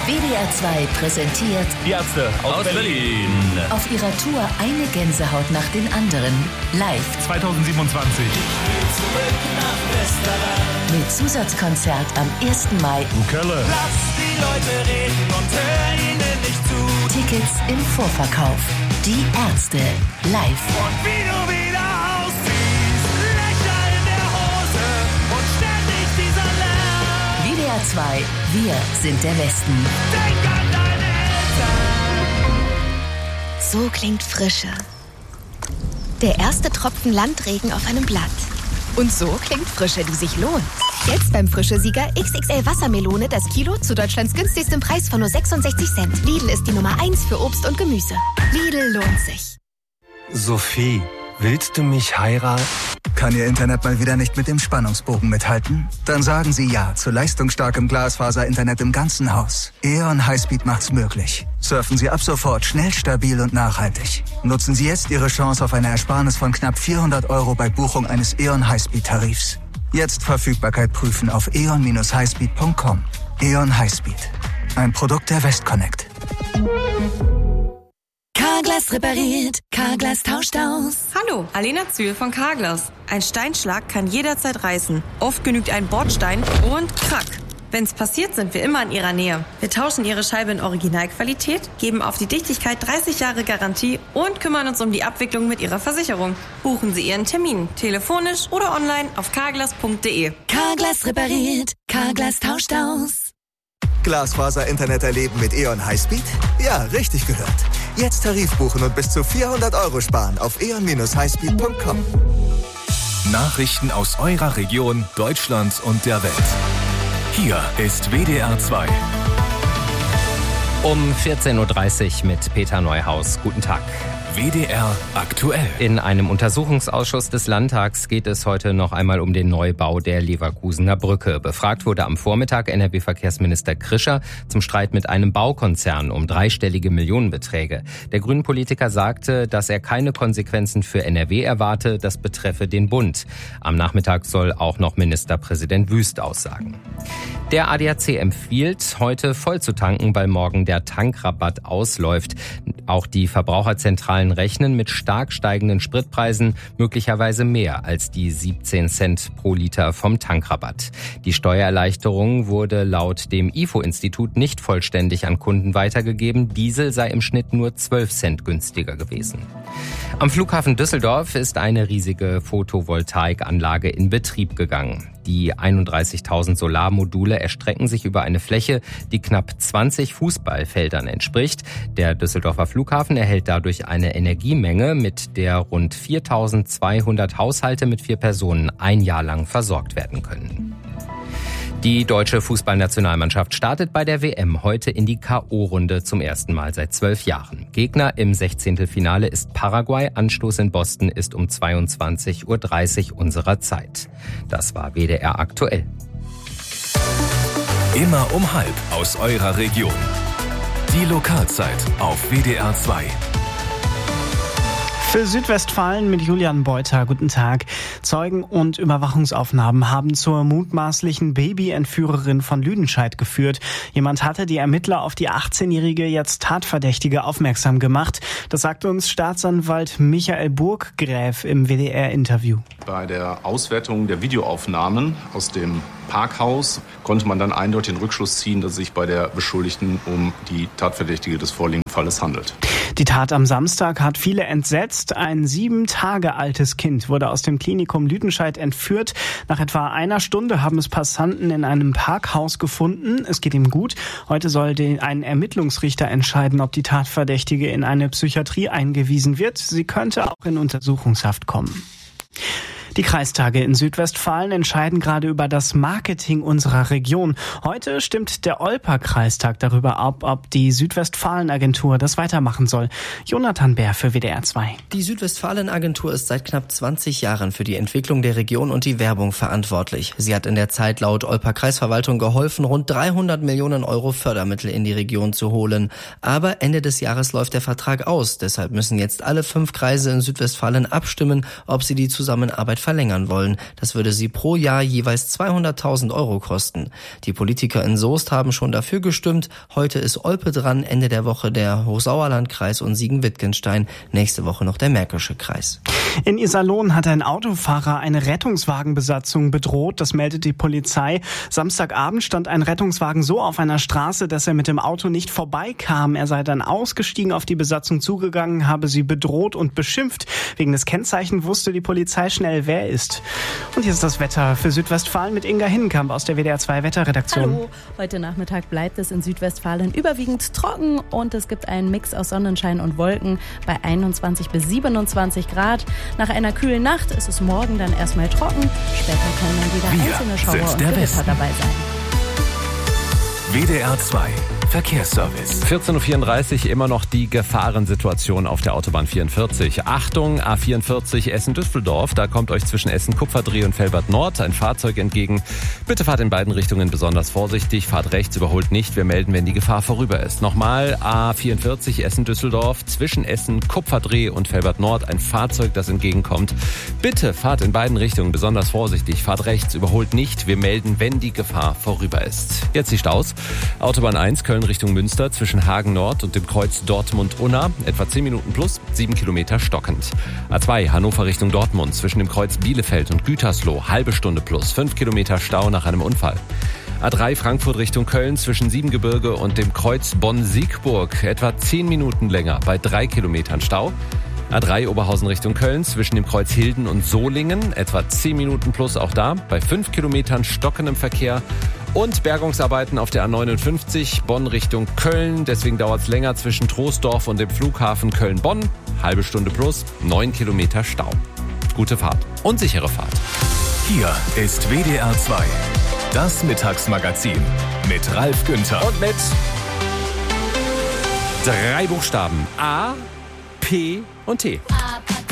WDR 2 präsentiert Die Ärzte aus Berlin. Auf ihrer Tour eine Gänsehaut nach den anderen. Live 2027. Mit Zusatzkonzert am 1. Mai. Kölle. Lass die Leute reden und hör ihnen nicht zu. Tickets im Vorverkauf. Die Ärzte live. Und wie du wieder ausziehst, Löcher in der Hose und ständig dieser Lärm. WDR 2, wir sind der Westen. Denk an deine Eltern. So klingt Frische. Der erste Tropfen Landregen auf einem Blatt. Und so klingt Frische, die sich lohnt. Jetzt beim Frische-Sieger XXL Wassermelone das Kilo zu Deutschlands günstigstem Preis von nur 66 Cent. Lidl ist die Nummer 1 für Obst und Gemüse. Lidl lohnt sich. Sophie, willst du mich heiraten? Kann Ihr Internet mal wieder nicht mit dem Spannungsbogen mithalten? Dann sagen Sie ja zu leistungsstarkem Glasfaser-Internet im ganzen Haus. E.ON Highspeed macht's möglich. Surfen Sie ab sofort schnell, stabil und nachhaltig. Nutzen Sie jetzt Ihre Chance auf eine Ersparnis von knapp 400 € bei Buchung eines E.ON Highspeed-Tarifs. Jetzt Verfügbarkeit prüfen auf eon-highspeed.com. E.ON Highspeed. Ein Produkt der Westconnect. Carglass repariert, Carglass tauscht aus. Hallo, Alena Zühl von Carglass. Ein Steinschlag kann jederzeit reißen. Oft genügt ein Bordstein und krack. Wenn's passiert, sind wir immer in Ihrer Nähe. Wir tauschen Ihre Scheibe in Originalqualität, geben auf die Dichtigkeit 30 Jahre Garantie und kümmern uns um die Abwicklung mit Ihrer Versicherung. Buchen Sie Ihren Termin, telefonisch oder online auf carglass.de. Carglass repariert, Carglass tauscht aus. Glasfaser-Internet erleben mit E.ON Highspeed? Ja, richtig gehört. Jetzt Tarif buchen und bis zu 400 € sparen auf eon-highspeed.com. Nachrichten aus eurer Region, Deutschland und der Welt. Hier ist WDR 2. Um 14.30 Uhr mit Peter Neuhaus. Guten Tag. WDR aktuell. In einem Untersuchungsausschuss des Landtags geht es heute noch einmal um den Neubau der Leverkusener Brücke. Befragt wurde am Vormittag NRW-Verkehrsminister Krischer zum Streit mit einem Baukonzern um dreistellige Millionenbeträge. Der Grünen-Politiker sagte, dass er keine Konsequenzen für NRW erwarte, das betreffe den Bund. Am Nachmittag soll auch noch Ministerpräsident Wüst aussagen. Der ADAC empfiehlt, heute voll zu tanken, weil morgen der Tankrabatt ausläuft. Auch die Verbraucherzentralen rechnen mit stark steigenden Spritpreisen, möglicherweise mehr als die 17 Cent pro Liter vom Tankrabatt. Die Steuererleichterung wurde laut dem IFO-Institut nicht vollständig an Kunden weitergegeben. Diesel sei im Schnitt nur 12 Cent günstiger gewesen. Am Flughafen Düsseldorf ist eine riesige Photovoltaikanlage in Betrieb gegangen. Die 31.000 Solarmodule erstrecken sich über eine Fläche, die knapp 20 Fußballfeldern entspricht. Der Düsseldorfer Flughafen erhält dadurch eine Energiemenge, mit der rund 4.200 Haushalte mit 4 Personen ein Jahr lang versorgt werden können. Die deutsche Fußballnationalmannschaft startet bei der WM heute in die K.O.-Runde zum ersten Mal seit 12 Jahren. Gegner im 16. Finale ist Paraguay. Anstoß in Boston ist um 22.30 Uhr unserer Zeit. Das war WDR aktuell. Immer um halb aus eurer Region. Die Lokalzeit auf WDR 2. Für Südwestfalen mit Julian Beuter. Guten Tag. Zeugen und Überwachungsaufnahmen haben zur mutmaßlichen Babyentführerin von Lüdenscheid geführt. Jemand hatte die Ermittler auf die 18-jährige, jetzt Tatverdächtige aufmerksam gemacht. Das sagt uns Staatsanwalt Michael Burggräf im WDR-Interview. Bei der Auswertung der Videoaufnahmen aus dem Parkhaus konnte man dann eindeutig den Rückschluss ziehen, dass es sich bei der Beschuldigten um die Tatverdächtige des vorliegenden Falles handelt. Die Tat am Samstag hat viele entsetzt. Ein 7 Tage altes Kind wurde aus dem Klinikum Lüdenscheid entführt. Nach etwa einer Stunde haben es Passanten in einem Parkhaus gefunden. Es geht ihm gut. Heute soll ein Ermittlungsrichter entscheiden, ob die Tatverdächtige in eine Psychiatrie eingewiesen wird. Sie könnte auch in Untersuchungshaft kommen. Die Kreistage in Südwestfalen entscheiden gerade über das Marketing unserer Region. Heute stimmt der Olper-Kreistag darüber ab, ob die Südwestfalen-Agentur das weitermachen soll. Jonathan Bär für WDR 2. Die Südwestfalen-Agentur ist seit knapp 20 Jahren für die Entwicklung der Region und die Werbung verantwortlich. Sie hat in der Zeit laut Olper-Kreisverwaltung geholfen, rund 300 Millionen € Fördermittel in die Region zu holen. Aber Ende des Jahres läuft der Vertrag aus. Deshalb müssen jetzt alle 5 Kreise in Südwestfalen abstimmen, ob sie die Zusammenarbeit verlängern wollen. Das würde sie pro Jahr jeweils 200.000 Euro kosten. Die Politiker in Soest haben schon dafür gestimmt. Heute ist Olpe dran, Ende der Woche der Hochsauerlandkreis und Siegen-Wittgenstein, nächste Woche noch der Märkische Kreis. In Iserlohn hat ein Autofahrer eine Rettungswagenbesatzung bedroht, das meldet die Polizei. Samstagabend stand ein Rettungswagen so auf einer Straße, dass er mit dem Auto nicht vorbeikam. Er sei dann ausgestiegen, auf die Besatzung zugegangen, habe sie bedroht und beschimpft. Wegen des Kennzeichens wusste die Polizei schnell, wer er ist. Und hier ist das Wetter für Südwestfalen mit Inga Hinnenkamp aus der WDR 2 Wetterredaktion. Hallo, heute Nachmittag bleibt es in Südwestfalen überwiegend trocken und es gibt einen Mix aus Sonnenschein und Wolken bei 21 bis 27 Grad. Nach einer kühlen Nacht ist es morgen dann erstmal trocken. Später können dann wieder einzelne Schauer und Gewitter dabei sein. WDR 2 Verkehrsservice. 14.34 Uhr immer noch die Gefahrensituation auf der Autobahn 44. Achtung, A44 Essen-Düsseldorf. Da kommt euch zwischen Essen-Kupferdreh und Velbert-Nord ein Fahrzeug entgegen. Bitte fahrt in beiden Richtungen besonders vorsichtig. Fahrt rechts, überholt nicht. Wir melden, wenn die Gefahr vorüber ist. Nochmal A44 Essen-Düsseldorf. Zwischen Essen-Kupferdreh und Velbert-Nord ein Fahrzeug, das entgegenkommt. Bitte fahrt in beiden Richtungen besonders vorsichtig. Fahrt rechts, überholt nicht. Wir melden, wenn die Gefahr vorüber ist. Jetzt die Staus. Autobahn 1 Köln Richtung Münster zwischen Hagen Nord und dem Kreuz Dortmund-Unna. Etwa 10 Minuten plus, 7 Kilometer stockend. A2 Hannover Richtung Dortmund zwischen dem Kreuz Bielefeld und Gütersloh. Halbe Stunde plus, 5 Kilometer Stau nach einem Unfall. A3 Frankfurt Richtung Köln zwischen Siebengebirge und dem Kreuz Bonn-Siegburg. Etwa 10 Minuten länger bei 3 Kilometern Stau. A3 Oberhausen Richtung Köln zwischen dem Kreuz Hilden und Solingen. Etwa 10 Minuten plus auch da bei 5 Kilometern stockendem Verkehr. Und Bergungsarbeiten auf der A59 Bonn Richtung Köln. Deswegen dauert es länger zwischen Troisdorf und dem Flughafen Köln-Bonn. Halbe Stunde plus, 9 Kilometer Stau. Gute Fahrt und sichere Fahrt. Hier ist WDR 2, das Mittagsmagazin mit Ralf Günther. Und mit 3 Buchstaben A, P und T. A, P,